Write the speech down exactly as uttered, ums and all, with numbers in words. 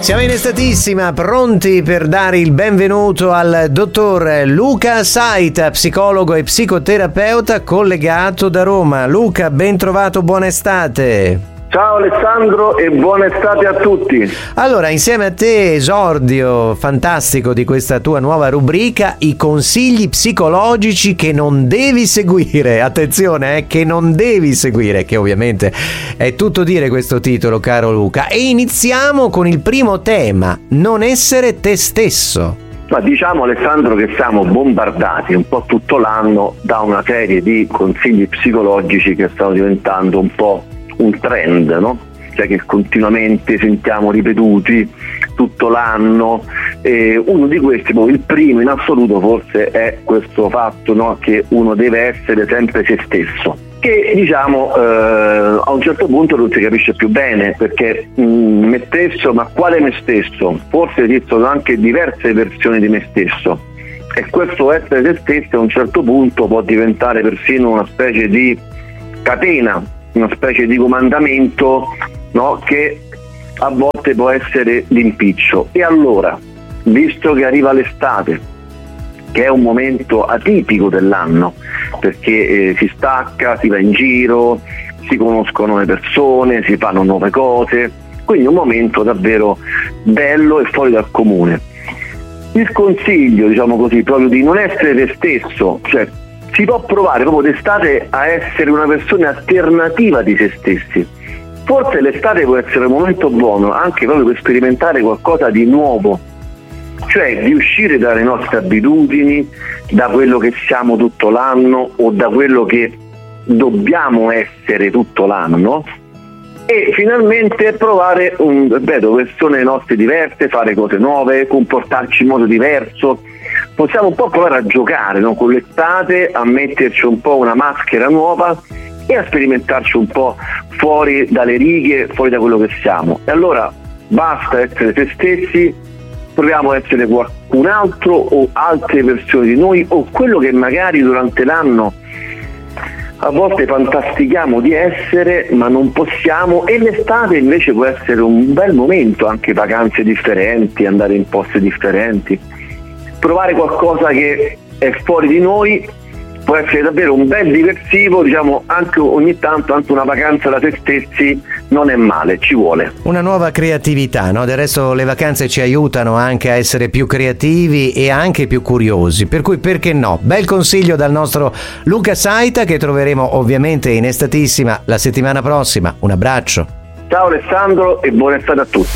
Siamo in estatissima, pronti per dare il benvenuto al dottor Luca Saita, psicologo e psicoterapeuta collegato da Roma. Luca, ben trovato, buona estate. Ciao Alessandro e buona estate a tutti. Allora, insieme a te, esordio fantastico di questa tua nuova rubrica, i consigli psicologici che non devi seguire. Attenzione, eh, che non devi seguire, che ovviamente è tutto dire questo titolo, caro Luca. E iniziamo con il primo tema, non essere te stesso. Ma diciamo, Alessandro, che siamo bombardati un po' tutto l'anno da una serie di consigli psicologici che stanno diventando un po' un trend, no? Cioè che continuamente sentiamo ripetuti tutto l'anno. E uno di questi, poi il primo in assoluto, forse è questo fatto, no? Che uno deve essere sempre se stesso, che diciamo eh, a un certo punto non si capisce più bene, perché mh, me stesso, ma quale me stesso? Forse esistono anche diverse versioni di me stesso, e questo essere se stesso a un certo punto può diventare persino una specie di catena, una specie di comandamento, no? Che a volte può essere d'impiccio. E allora, visto che arriva l'estate, che è un momento atipico dell'anno, perché eh, si stacca, si va in giro, si conoscono le persone, si fanno nuove cose, quindi un momento davvero bello e fuori dal comune. Il consiglio, diciamo così, proprio di non essere te stesso, cioè si può provare proprio d'estate a essere una versione alternativa di se stessi. Forse l'estate può essere un momento buono anche proprio per sperimentare qualcosa di nuovo, cioè di uscire dalle nostre abitudini, da quello che siamo tutto l'anno o da quello che dobbiamo essere tutto l'anno, e finalmente provare un, ripeto, persone nostre diverse, fare cose nuove, comportarci in modo diverso. Possiamo un po' provare a giocare, no? Con l'estate, a metterci un po' una maschera nuova e a sperimentarci un po' fuori dalle righe, fuori da quello che siamo. E allora basta essere se stessi, proviamo a essere qualcun altro o altre versioni di noi, o quello che magari durante l'anno a volte fantastichiamo di essere ma non possiamo, e l'estate invece può essere un bel momento, anche vacanze differenti, andare in posti differenti, provare qualcosa che è fuori di noi. Può essere davvero un bel diversivo, diciamo, anche ogni tanto, anche una vacanza da se stessi non è male, ci vuole. Una nuova creatività, no? Del resto le vacanze ci aiutano anche a essere più creativi e anche più curiosi, per cui perché no? Bel consiglio dal nostro Luca Saita, che troveremo ovviamente in estatissima la settimana prossima. Un abbraccio. Ciao Alessandro e buona estate a tutti.